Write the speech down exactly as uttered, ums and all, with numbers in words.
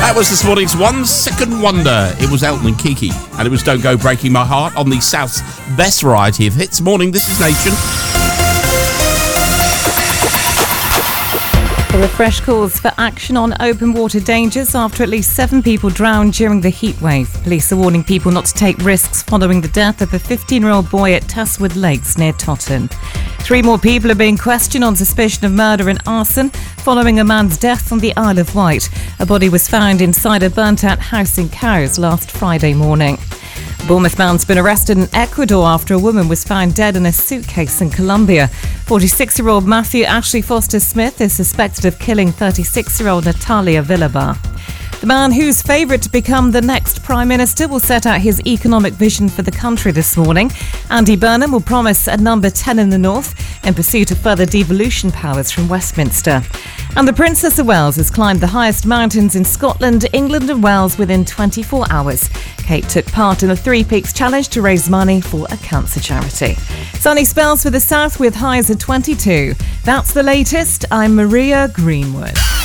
That was this morning's One Second Wonder. It was Elton and Kiki, and it was Don't Go Breaking My Heart on the South's best variety of hits. Morning, this is Nation. There are fresh calls for action on open water dangers after at least seven people drowned during the heat wave. Police are warning people not to take risks following the death of a fifteen-year-old boy at Taswood Lakes near Totton. Three more people are being questioned on suspicion of murder and arson following a man's death on the Isle of Wight. A body was found inside a burnt-out house in Cowes last Friday morning. A Bournemouth man's been arrested in Ecuador after a woman was found dead in a suitcase in Colombia. forty-six-year-old Matthew Ashley Foster-Smith is suspected of killing thirty-six-year-old Natalia Villabar. The man who's favourite to become the next Prime Minister will set out his economic vision for the country this morning. Andy Burnham will promise a number ten in the north in pursuit of further devolution powers from Westminster. And the Princess of Wales has climbed the highest mountains in Scotland, England and Wales within twenty-four hours. Kate took part in the Three Peaks Challenge to raise money for a cancer charity. Sunny spells for the south with highs of twenty-two. That's the latest. I'm Maria Greenwood.